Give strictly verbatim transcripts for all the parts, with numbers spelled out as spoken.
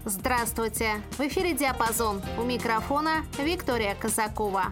Здравствуйте! В эфире «Диапазон». У микрофона Виктория Казакова.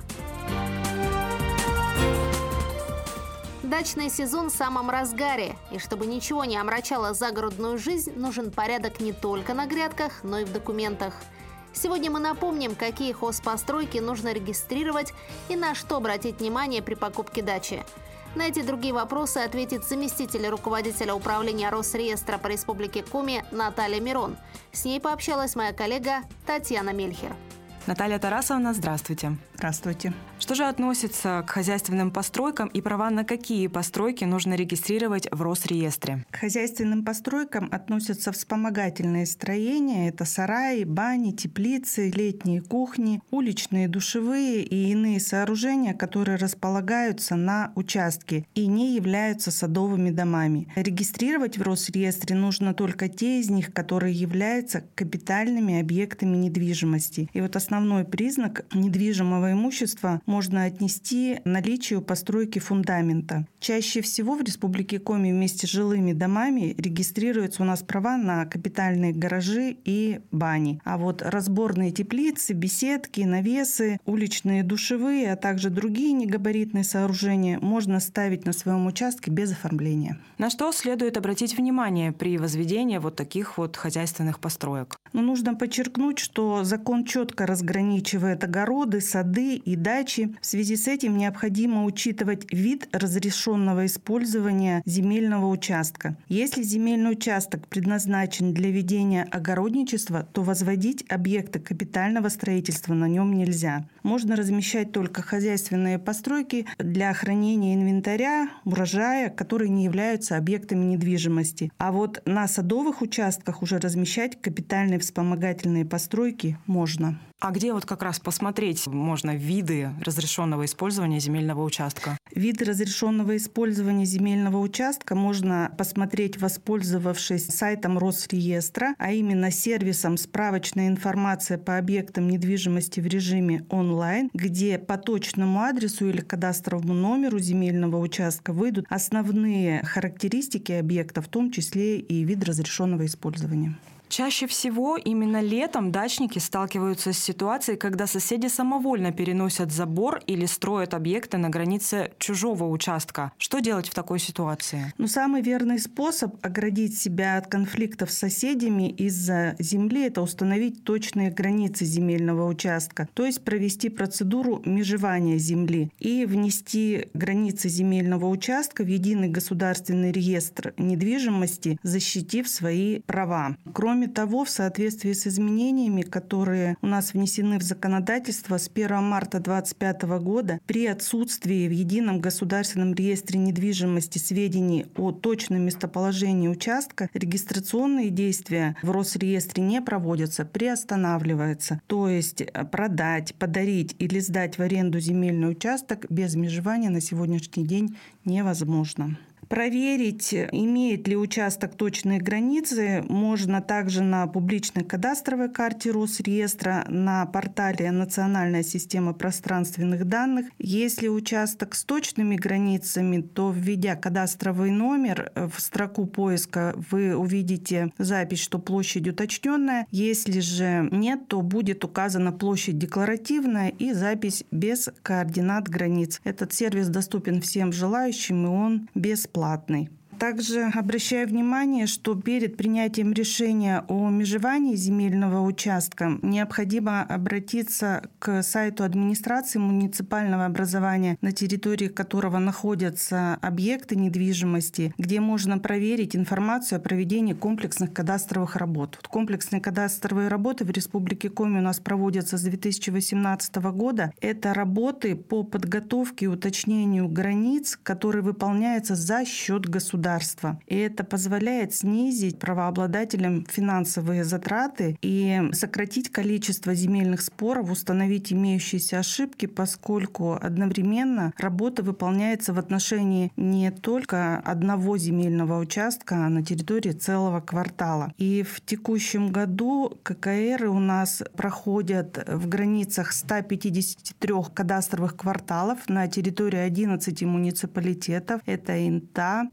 Дачный сезон в самом разгаре. И чтобы ничего не омрачало загородную жизнь, нужен порядок не только на грядках, но и в документах. Сегодня мы напомним, какие хозпостройки нужно регистрировать и на что обратить внимание при покупке дачи. На эти и другие вопросы ответит заместитель руководителя управления Росреестра по Республике Коми Наталья Мирон. С ней пообщалась моя коллега Татьяна Мельхер. Наталья Тарасовна, здравствуйте. Здравствуйте. Что же относится к хозяйственным постройкам и права на какие постройки нужно регистрировать в Росреестре? К хозяйственным постройкам относятся вспомогательные строения. Это сараи, бани, теплицы, летние кухни, уличные душевые и иные сооружения, которые располагаются на участке и не являются садовыми домами. Регистрировать в Росреестре нужно только те из них, которые являются капитальными объектами недвижимости. И вот основной признак недвижимого имущества можно отнести наличию постройки фундамента. Чаще всего в Республике Коми вместе с жилыми домами регистрируются у нас права на капитальные гаражи и бани. А вот разборные теплицы, беседки, навесы, уличные душевые, а также другие негабаритные сооружения можно ставить на своем участке без оформления. На что следует обратить внимание при возведении вот таких вот хозяйственных построек? Но нужно подчеркнуть, что закон четко разграничивает огороды, сады и дачи. В связи с этим необходимо учитывать вид разрешенного использования земельного участка. Если земельный участок предназначен для ведения огородничества, то возводить объекты капитального строительства на нем нельзя. Можно размещать только хозяйственные постройки для хранения инвентаря, урожая, которые не являются объектами недвижимости. А вот на садовых участках уже размещать капитальные вспомогательные постройки можно. А где вот как раз посмотреть можно виды разрешенного использования земельного участка? Виды разрешенного использования земельного участка можно посмотреть, воспользовавшись сайтом Росреестра, а именно сервисом «Справочная информация по объектам недвижимости в режиме онлайн», где по точному адресу или кадастровому номеру земельного участка выйдут основные характеристики объекта, в том числе и вид разрешенного использования. Чаще всего именно летом дачники сталкиваются с ситуацией, когда соседи самовольно переносят забор или строят объекты на границе чужого участка. Что делать в такой ситуации? Ну, самый верный способ оградить себя от конфликтов с соседями из-за земли – это установить точные границы земельного участка, то есть провести процедуру межевания земли и внести границы земельного участка в единый государственный реестр недвижимости, защитив свои права. Кроме Кроме того, в соответствии с изменениями, которые у нас внесены в законодательство с первого марта две тысячи двадцать пятого года, при отсутствии в едином государственном реестре недвижимости сведений о точном местоположении участка, регистрационные действия в Росреестре не проводятся, приостанавливаются. То есть продать, подарить или сдать в аренду земельный участок без межевания на сегодняшний день невозможно. Проверить, имеет ли участок точные границы, можно также на публичной кадастровой карте Росреестра, на портале «Национальная система пространственных данных». Если участок с точными границами, то, введя кадастровый номер в строку поиска, вы увидите запись, что площадь уточненная. Если же нет, то будет указана площадь декларативная и запись без координат границ. Этот сервис доступен всем желающим, и он бесплатный. Платный. Также обращаю внимание, что перед принятием решения о межевании земельного участка необходимо обратиться к сайту администрации муниципального образования, на территории которого находятся объекты недвижимости, где можно проверить информацию о проведении комплексных кадастровых работ. Вот комплексные кадастровые работы в Республике Коми у нас проводятся с две тысячи восемнадцатого года. Это работы по подготовке и уточнению границ, которые выполняются за счет государства. И это позволяет снизить правообладателям финансовые затраты и сократить количество земельных споров, установить имеющиеся ошибки, поскольку одновременно работа выполняется в отношении не только одного земельного участка, а на территории целого квартала. И в текущем году ККРы у нас проходят в границах ста пятидесяти трёх кадастровых кварталов на территории одиннадцати муниципалитетов. Это Инта, Прилуска,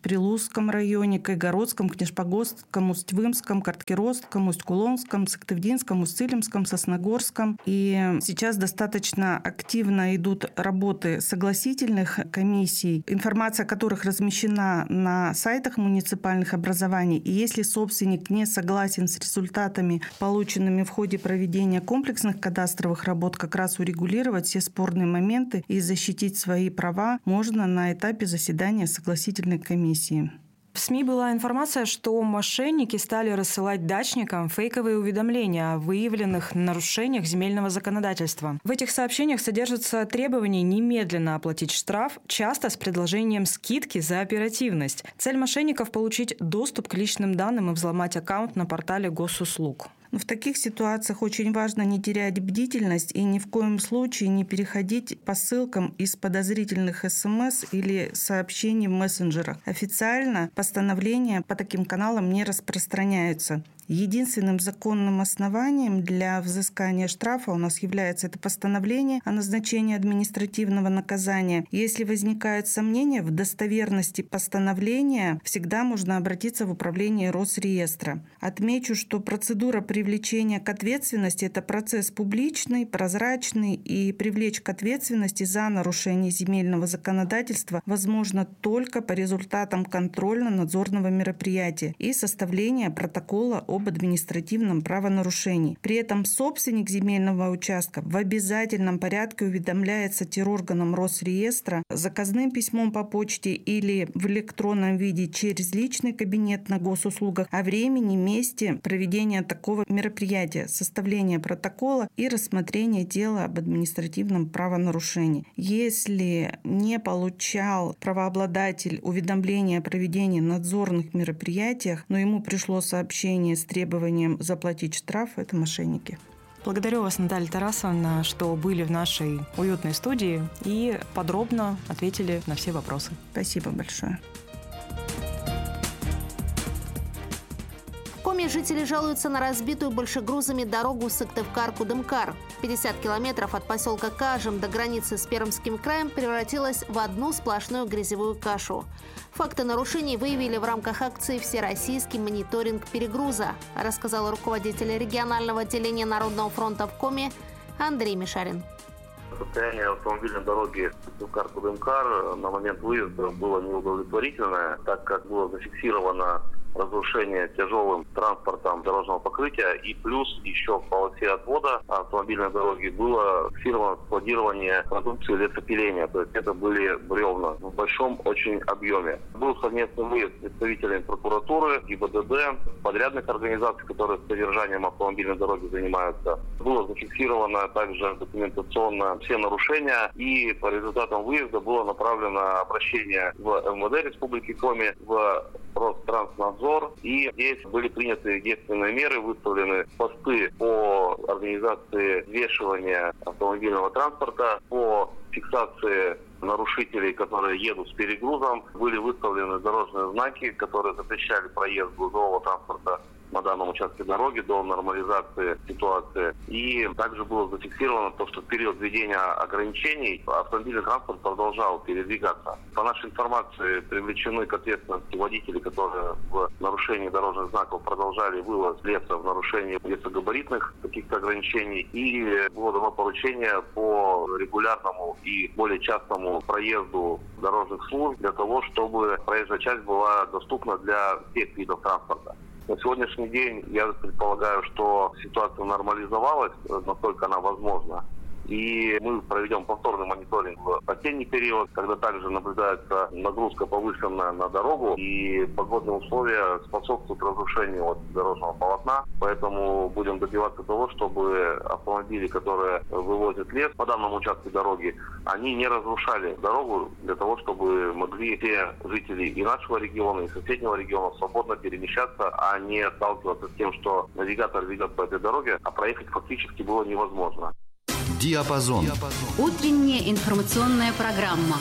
Калужском районе, Кайгородском, Книжпогорском, Усть-Вымском, Карткиросском, Усть-Кулонском, Сыктывдинском, Усть-Цилимском, Сосногорском. И сейчас достаточно активно идут работы согласительных комиссий, информация о которых размещена на сайтах муниципальных образований. И если собственник не согласен с результатами, полученными в ходе проведения комплексных кадастровых работ, как раз урегулировать все спорные моменты и защитить свои права можно на этапе заседания согласительной комиссии. В СМИ была информация, что мошенники стали рассылать дачникам фейковые уведомления о выявленных нарушениях земельного законодательства. В этих сообщениях содержатся требования немедленно оплатить штраф, часто с предложением скидки за оперативность. Цель мошенников – получить доступ к личным данным и взломать аккаунт на портале госуслуг. В таких ситуациях очень важно не терять бдительность и ни в коем случае не переходить по ссылкам из подозрительных СМС или сообщений в мессенджерах. Официально постановления по таким каналам не распространяются. Единственным законным основанием для взыскания штрафа у нас является это постановление о назначении административного наказания. Если возникают сомнения в достоверности постановления, всегда можно обратиться в управление Росреестра. Отмечу, что процедура привлечения к ответственности – это процесс публичный, прозрачный, и привлечь к ответственности за нарушение земельного законодательства возможно только по результатам контрольно-надзорного мероприятия и составления протокола о об административном правонарушении. При этом собственник земельного участка в обязательном порядке уведомляется терорганам Росреестра заказным письмом по почте или в электронном виде через личный кабинет на госуслугах о времени, месте проведения такого мероприятия, составления протокола и рассмотрения дела об административном правонарушении. Если не получал правообладатель уведомления о проведении надзорных мероприятий, но ему пришло сообщение с требованием заплатить штраф, это мошенники. Благодарю вас, Наталья Тарасовна, что были в нашей уютной студии и подробно ответили на все вопросы. Спасибо большое. В Коми жители жалуются на разбитую большегрузами дорогу Сыктывкар-Кудымкар. пятьдесят километров от поселка Кажем до границы с Пермским краем превратилась в одну сплошную грязевую кашу. Факты нарушений выявили в рамках акции «Всероссийский мониторинг перегруза», рассказал руководитель регионального отделения Народного фронта в Коми Андрей Мишарин. Состояние автомобильной дороги Сыктывкар-Кудымкар на момент выезда было неудовлетворительное, так как было зафиксировано разрушение тяжелым транспортом дорожного покрытия, и плюс еще в полосе отвода автомобильной дороги было фиксировано складирование продукции лесопиления, то есть это были бревна в большом очень объеме. Был совместный выезд представителей прокуратуры, ГИБДД, подрядных организаций, которые содержанием автомобильной дороги занимаются. Было зафиксировано также документационно все нарушения, и по результатам выезда было направлено обращение в эм вэ дэ Республики Коми, в Ространснадзор, и здесь были приняты действенные меры, выставлены посты по организации взвешивания автомобильного транспорта, по фиксации нарушителей, которые едут с перегрузом. Были выставлены дорожные знаки, которые запрещали проезд грузового транспорта на данном участке дороги до нормализации ситуации. И также было зафиксировано то, что в период введения ограничений автомобильный транспорт продолжал передвигаться. По нашей информации привлечены к ответственности водители, которые в нарушении дорожных знаков продолжали вывоз леса в нарушении лесогабаритных каких-то ограничений. И было дано поручение по регулярному и более частому проезду дорожных служб для того, чтобы проезжая часть была доступна для всех видов транспорта. На сегодняшний день я предполагаю, что ситуация нормализовалась, насколько она возможна. И мы проведем повторный мониторинг в осенний период, когда также наблюдается нагрузка повышенная на дорогу, и погодные условия способствуют разрушению от дорожного полотна. Поэтому будем добиваться того, чтобы автомобили, которые вывозят лес по данному участку дороги, они не разрушали дорогу, для того, чтобы могли все жители и нашего региона, и соседнего региона свободно перемещаться, а не сталкиваться с тем, что навигатор ведет по этой дороге, а проехать фактически было невозможно. Диапазон. Утренняя информационная программа.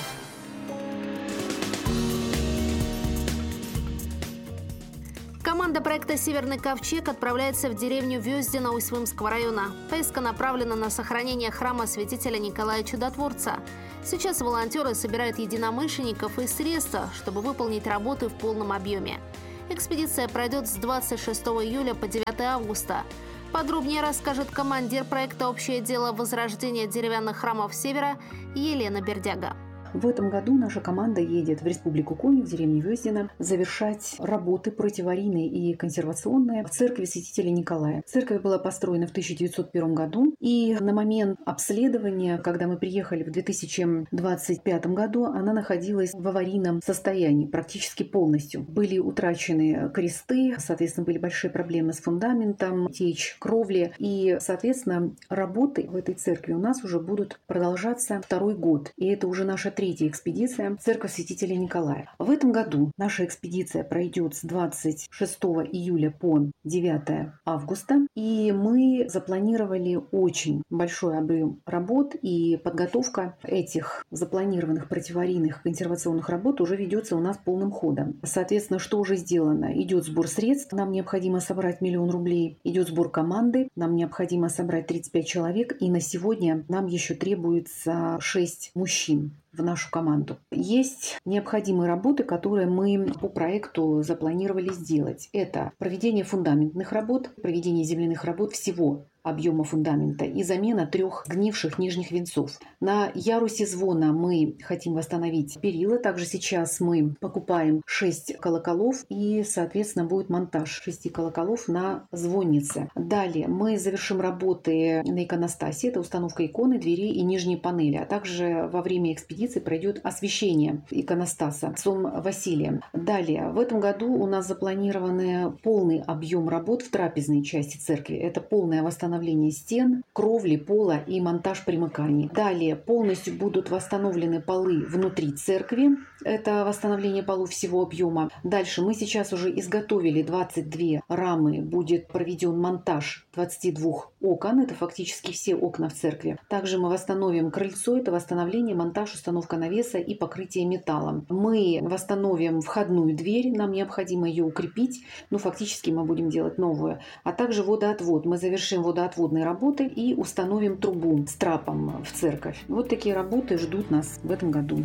Команда проекта «Северный ковчег» отправляется в деревню Вёздино Усть-Вымского района. Поездка направлена на сохранение храма святителя Николая Чудотворца. Сейчас волонтеры собирают единомышленников и средства, чтобы выполнить работы в полном объеме. Экспедиция пройдет с двадцать шестого июля по девятого августа. Подробнее расскажет командир проекта «Общее дело возрождения деревянных храмов Севера» Елена Бердяга. В этом году наша команда едет в Республику Коми, в деревню Вёздино, завершать работы противоаварийные и консервационные в церкви святителя Николая. Церковь была построена в тысяча девятьсот первом году, и на момент обследования, когда мы приехали в две тысячи двадцать пятом году, она находилась в аварийном состоянии практически полностью. Были утрачены кресты, соответственно, были большие проблемы с фундаментом, течь кровли, и, соответственно, работы в этой церкви у нас уже будут продолжаться второй год. И это уже наша третья экспедиция в церковь святителя Николая. В этом году наша экспедиция пройдет с двадцать шестого июля по девятого августа. И мы запланировали очень большой объем работ, и подготовка этих запланированных противоаварийных консервационных работ уже ведется у нас полным ходом. Соответственно, что уже сделано? Идет сбор средств, нам необходимо собрать миллион рублей. Идет сбор команды, нам необходимо собрать тридцать пять человек. И на сегодня нам еще требуется шесть мужчин в нашу команду. Есть необходимые работы, которые мы по проекту запланировали сделать. Это проведение фундаментных работ, проведение земляных работ всего объема фундамента и замена трех гнивших нижних венцов. На ярусе звона мы хотим восстановить перила. Также сейчас мы покупаем шесть колоколов, и, соответственно, будет монтаж шести колоколов на звоннице. Далее мы завершим работы на иконостасе. Это установка иконы, дверей и нижней панели. А также во время экспедиции пройдет освящение иконостаса отцом Василием. Далее, в этом году у нас запланирован полный объем работ в трапезной части церкви. Это полное восстановление стен, кровли, пола и монтаж примыканий. Далее полностью будут восстановлены полы внутри церкви. Это восстановление полов всего объема. Дальше мы сейчас уже изготовили двадцать две рамы. Будет проведен монтаж двадцати двух окон. Это фактически все окна в церкви. Также мы восстановим крыльцо. Это восстановление, монтаж, установка навеса и покрытие металлом. Мы восстановим входную дверь. Нам необходимо ее укрепить. Ну, фактически мы будем делать новую. А также водоотвод. Мы завершим водоотводные работы и установим трубу с трапом в церковь. Вот такие работы ждут нас в этом году.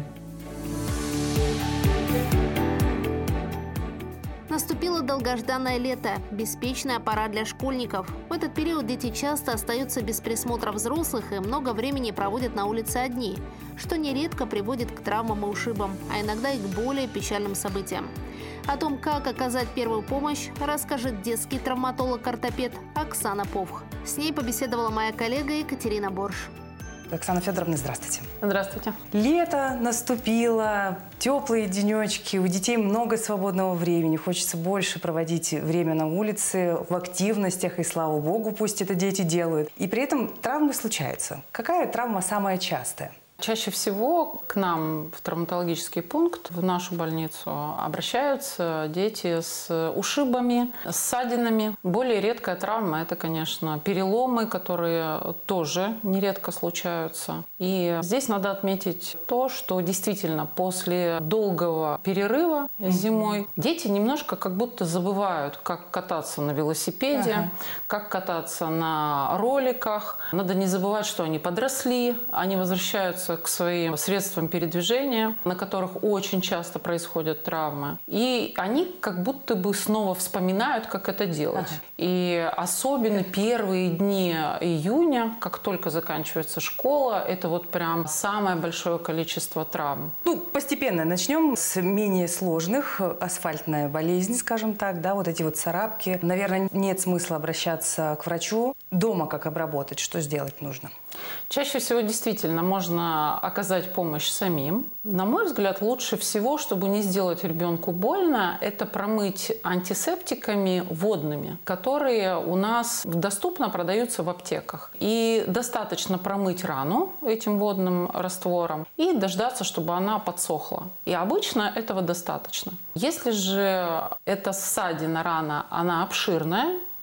Наступило долгожданное лето, беспечная пора для школьников. В этот период дети часто остаются без присмотра взрослых и много времени проводят на улице одни, что нередко приводит к травмам и ушибам, а иногда и к более печальным событиям. О том, как оказать первую помощь, расскажет детский травматолог-ортопед Оксана Повх. С ней побеседовала моя коллега Екатерина Борш. Оксана Федоровна, здравствуйте. Здравствуйте. Лето наступило, теплые денечки, у детей много свободного времени, хочется больше проводить время на улице, в активностях, и слава богу, пусть это дети делают. И при этом травмы случаются. Какая травма самая частая? Чаще всего к нам в травматологический пункт, в нашу больницу, обращаются дети с ушибами, с ссадинами. Более редкая травма – это, конечно, переломы, которые тоже нередко случаются. И здесь надо отметить то, что действительно после долгого перерыва зимой дети немножко как будто забывают, как кататься на велосипеде, ага. как кататься на роликах. Надо не забывать, что они подросли, они возвращаются к своим средствам передвижения, на которых очень часто происходят травмы. И они как будто бы снова вспоминают, как это делать. Ага. И особенно первые дни июня, как только заканчивается школа, это вот прям самое большое количество травм. Ну, постепенно начнем с менее сложных. Асфальтная болезнь, скажем так, да, вот эти вот царапки. Наверное, нет смысла обращаться к врачу. Дома как обработать, что сделать нужно? Чаще всего действительно можно оказать помощь самим. На мой взгляд, лучше всего, чтобы не сделать ребенку больно, это промыть антисептиками водными, которые у нас доступно продаются в аптеках. И достаточно промыть рану этим водным раствором и дождаться, чтобы она подсохла. И обычно этого достаточно. Если же эта ссадина, рана, она обширная,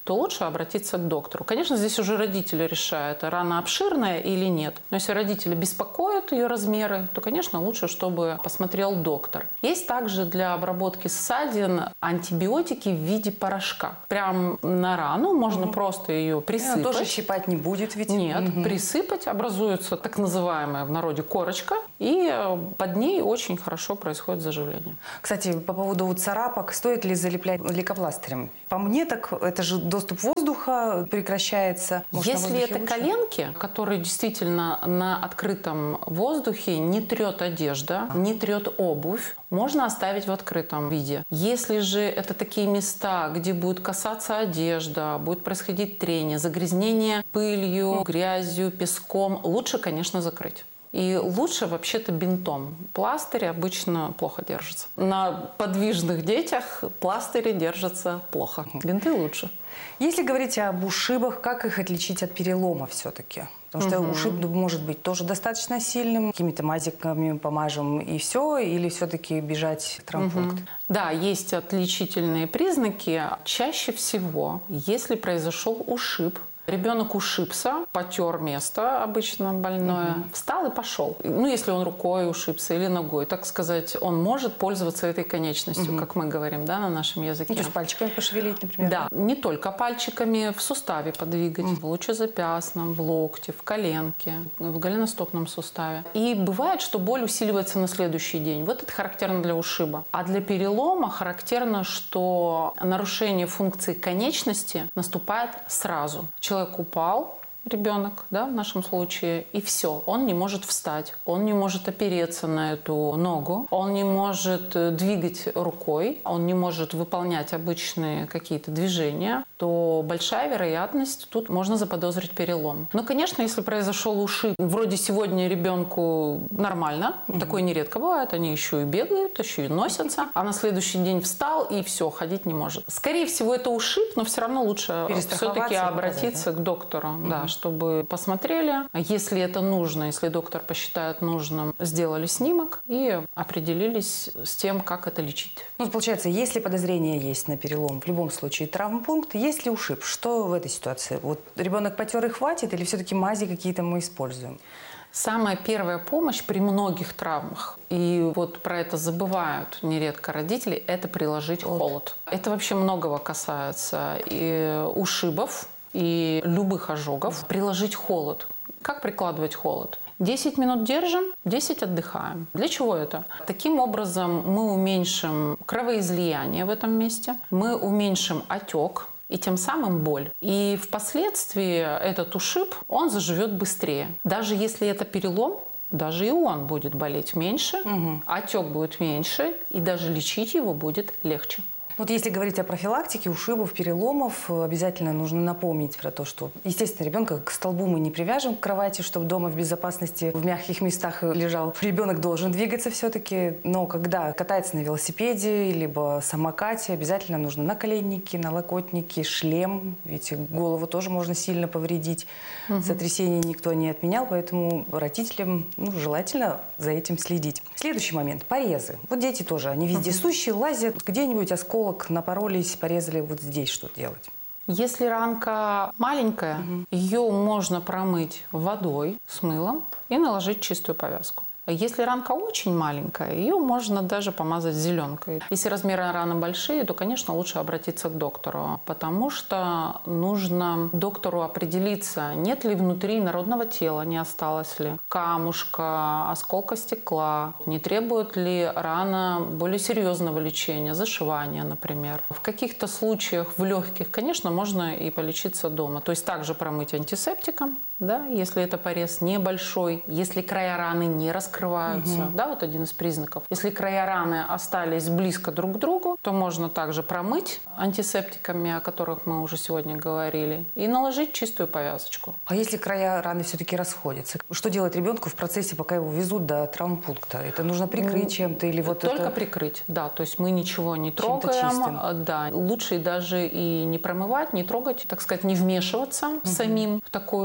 то лучше обратиться к доктору. Конечно, здесь уже родители решают, рана обширная или нет. Но если родители беспокоят ее размеры, то, конечно, лучше, чтобы посмотрел доктор. Есть также для обработки ссадин антибиотики в виде порошка. Прям на рану можно угу. просто ее присыпать. Она тоже щипать не будет ведь? Нет, угу. присыпать, образуется так называемая в народе корочка, и под ней очень хорошо происходит заживление. Кстати, по поводу вот царапок, стоит ли залеплять лейкопластырем? По мне, так это же доступ воздуха прекращается. Может, если это лучше? коленки, которые действительно на открытом воздухе не трет одежда, не трет обувь, можно оставить в открытом виде. Если же это такие места, где будет касаться одежда, будет происходить трение, загрязнение пылью, грязью, песком, лучше, конечно, закрыть. И лучше вообще-то бинтом. Пластыри обычно плохо держатся. На подвижных детях пластыри держатся плохо. Бинты лучше. Если говорить об ушибах, как их отличить от перелома все-таки? Потому что угу. ушиб может быть тоже достаточно сильным. Какими-то мазиками помажем и все, или все-таки бежать в травмпункт? Угу. Да, есть отличительные признаки. Чаще всего, если произошел ушиб, ребенок ушибся, потер место обычно больное, угу. встал и пошел. Ну, если он рукой ушибся или ногой, так сказать, он может пользоваться этой конечностью, угу. как мы говорим, да, на нашем языке. Ну, то есть пальчиками пошевелить, например? Да, не только пальчиками, в суставе подвигать, угу. в лучезапястном, в локте, в коленке, в голеностопном суставе. И бывает, что боль усиливается на следующий день. Вот это характерно для ушиба. А для перелома характерно, что нарушение функции конечности наступает сразу. Человек упал, ребенок, да, в нашем случае, и все, он не может встать, он не может опереться на эту ногу, он не может двигать рукой, он не может выполнять обычные какие-то движения, то большая вероятность, тут можно заподозрить перелом. Но, конечно, если произошел ушиб, вроде сегодня ребенку нормально, mm-hmm. такое нередко бывает, они еще и бегают, еще и носятся, а на следующий день встал и все, ходить не может. Скорее всего, это ушиб, но все равно лучше все-таки обратиться к доктору, mm-hmm. да, чтобы посмотрели. Если это нужно, если доктор посчитает нужным, сделали снимок и определились с тем, как это лечить. Ну, получается, если подозрение есть на перелом, в любом случае травмпункт, есть ли ушиб? Что в этой ситуации? Вот ребенок потер и хватит, или все-таки мази какие-то мы используем? Самая первая помощь при многих травмах, и вот про это забывают нередко родители, это приложить холод. Это вообще многого касается и ушибов, и любых ожогов. Приложить холод. Как прикладывать холод? десять минут держим, десять отдыхаем. Для чего это? Таким образом мы уменьшим кровоизлияние в этом месте, мы уменьшим отек и тем самым боль. И впоследствии этот ушиб, он заживет быстрее. Даже если это перелом, даже и он будет болеть меньше, угу. отек будет меньше, и даже лечить его будет легче. Вот если говорить о профилактике ушибов, переломов, обязательно нужно напомнить про то, что, естественно, ребенка к столбу мы не привяжем к кровати, чтобы дома в безопасности, в мягких местах лежал. Ребенок должен двигаться все-таки, но когда катается на велосипеде, либо самокате, обязательно нужно наколенники, налокотники, шлем, ведь голову тоже можно сильно повредить. Угу. Сотрясение никто не отменял, поэтому родителям ну, желательно за этим следить. Следующий момент – порезы. Вот дети тоже, они вездесущие, угу. лазят, где-нибудь осколок напоролись, порезали, вот здесь что делать? Если ранка маленькая, угу. ее можно промыть водой с мылом и наложить чистую повязку. Если ранка очень маленькая, ее можно даже помазать зеленкой. Если размеры раны большие, то, конечно, лучше обратиться к доктору, потому что нужно доктору определиться, нет ли внутри инородного тела, не осталось ли камушка, осколка стекла, не требует ли рана более серьезного лечения, зашивания, например. В каких-то случаях, в легких, конечно, можно и полечиться дома. То есть также промыть антисептиком, да, если это порез небольшой, если края раны не раскрываются, угу. да, вот один из признаков. Если края раны остались близко друг к другу, то можно также промыть антисептиками, о которых мы уже сегодня говорили, и наложить чистую повязочку. А если края раны все-таки расходятся? Что делать ребенку в процессе, пока его везут до травмпункта? Это нужно прикрыть чем-то или вот Только это... прикрыть, да, то есть мы ничего не трогаем. Да, лучше даже и не промывать, не трогать, так сказать, не вмешиваться угу. самим в такую рану.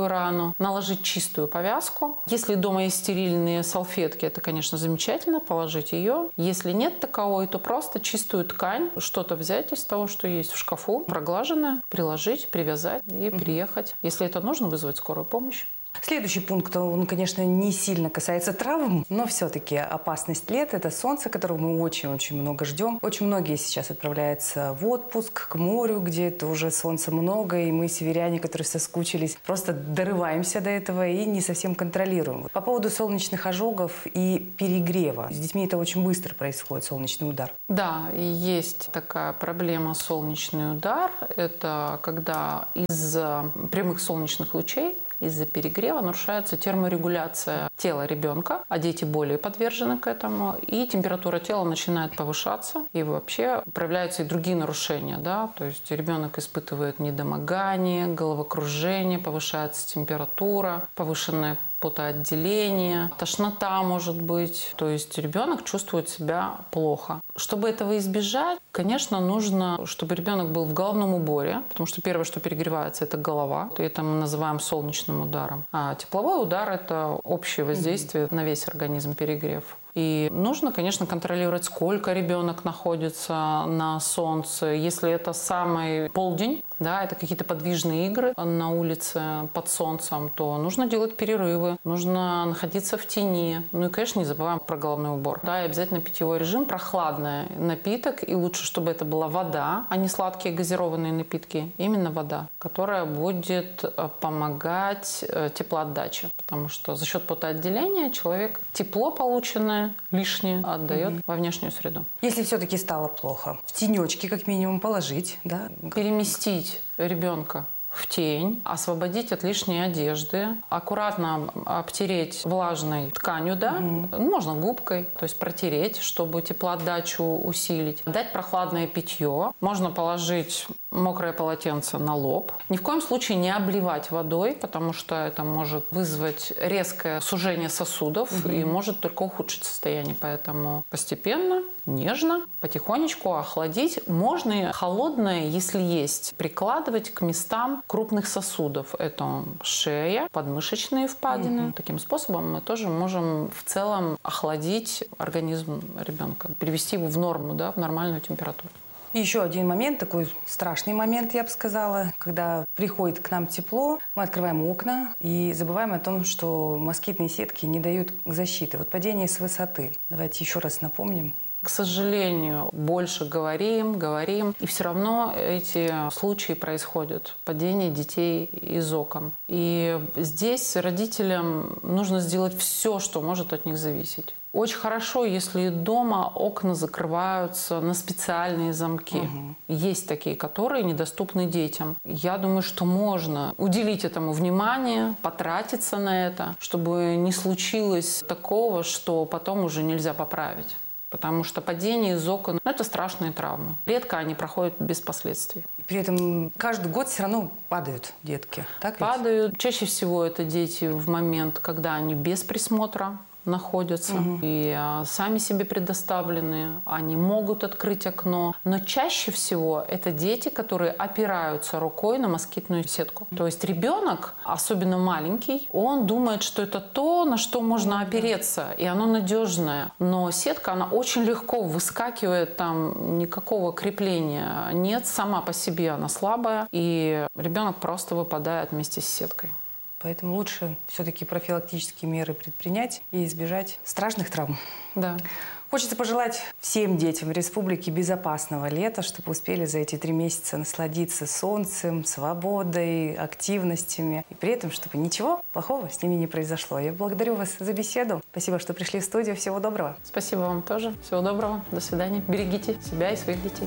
рану наложить чистую повязку. Если дома есть стерильные салфетки, это, конечно, замечательно, положить ее. Если нет таковой, то просто чистую ткань, что-то взять из того, что есть в шкафу, проглаженное, приложить, привязать и приехать. Если это нужно, вызвать скорую помощь. Следующий пункт, он, конечно, не сильно касается травм, но все-таки опасность лет – это солнце, которого мы очень-очень много ждем. Очень многие сейчас отправляются в отпуск, к морю, где это уже солнца много, и мы, северяне, которые соскучились, просто дорываемся до этого и не совсем контролируем. По поводу солнечных ожогов и перегрева. С детьми это очень быстро происходит, солнечный удар. Да, и есть такая проблема солнечный удар. Это когда из-за прямых солнечных лучей, из-за перегрева нарушается терморегуляция тела ребенка, а дети более подвержены к этому, и температура тела начинает повышаться, и вообще проявляются и другие нарушения, да, то есть ребенок испытывает недомогание, головокружение, повышается температура, повышенная потоотделение, тошнота может быть. То есть ребенок чувствует себя плохо. Чтобы этого избежать, конечно, нужно, чтобы ребенок был в головном уборе, потому что первое, что перегревается, это голова. Это мы называем солнечным ударом. А тепловой удар – это общее воздействие на весь организм, перегрев. И нужно, конечно, контролировать, сколько ребенок находится на солнце. Если это самый полдень, да, это какие-то подвижные игры на улице под солнцем, то нужно делать перерывы, нужно находиться в тени. Ну и, конечно, не забываем про головной убор. Да, и обязательно питьевой режим, прохладный напиток. И лучше, чтобы это была вода, а не сладкие газированные напитки. Именно вода, которая будет помогать теплоотдаче. Потому что за счет потоотделения человек тепло полученное лишнее отдает угу. во внешнюю среду. Если все-таки стало плохо, в тенечки как минимум положить, да? Переместить ребенка в тень, освободить от лишней одежды, аккуратно обтереть влажной тканью, да, mm-hmm. можно губкой, то есть протереть, чтобы теплоотдачу усилить, дать прохладное питье, можно положить мокрое полотенце на лоб. Ни в коем случае не обливать водой, потому что это может вызвать резкое сужение сосудов mm-hmm. и может только ухудшить состояние. Поэтому постепенно, нежно, потихонечку охладить. Можно холодное, если есть, прикладывать к местам крупных сосудов. Это шея, подмышечные впадины. Mm-hmm. Таким способом мы тоже можем в целом охладить организм ребенка, привести его в норму, да, в нормальную температуру. И еще один момент, такой страшный момент, я бы сказала, когда приходит к нам тепло, мы открываем окна и забываем о том, что москитные сетки не дают защиты. Вот падение с высоты. Давайте еще раз напомним. К сожалению, больше говорим, говорим, и все равно эти случаи происходят. Падение детей из окон. И здесь родителям нужно сделать все, что может от них зависеть. Очень хорошо, если дома окна закрываются на специальные замки. Угу. Есть такие, которые недоступны детям. Я думаю, что можно уделить этому внимание, потратиться на это, чтобы не случилось такого, что потом уже нельзя поправить. Потому что падение из окон – это страшные травмы. Редко они проходят без последствий. И при этом каждый год все равно падают детки. Так ведь? Падают. Чаще всего это дети в момент, когда они без присмотра находятся угу. и а, сами себе предоставлены, они могут открыть окно. Но чаще всего это дети, которые опираются рукой на москитную сетку. То есть ребенок, особенно маленький, он думает, что это то, на что можно опереться, и оно надежное. Но сетка, она очень легко выскакивает, там никакого крепления нет, сама по себе она слабая, и ребенок просто выпадает вместе с сеткой. Поэтому лучше все-таки профилактические меры предпринять и избежать страшных травм. Да. Хочется пожелать всем детям республики безопасного лета, чтобы успели за эти три месяца насладиться солнцем, свободой, активностями. И при этом, чтобы ничего плохого с ними не произошло. Я благодарю вас за беседу. Спасибо, что пришли в студию. Всего доброго. Спасибо вам тоже. Всего доброго. До свидания. Берегите себя и своих детей.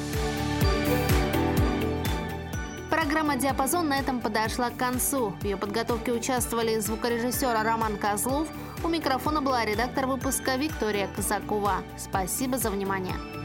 Программа «Диапазон» на этом подошла к концу. В ее подготовке участвовали звукорежиссер Роман Козлов. У микрофона была редактор выпуска Виктория Казакова. Спасибо за внимание.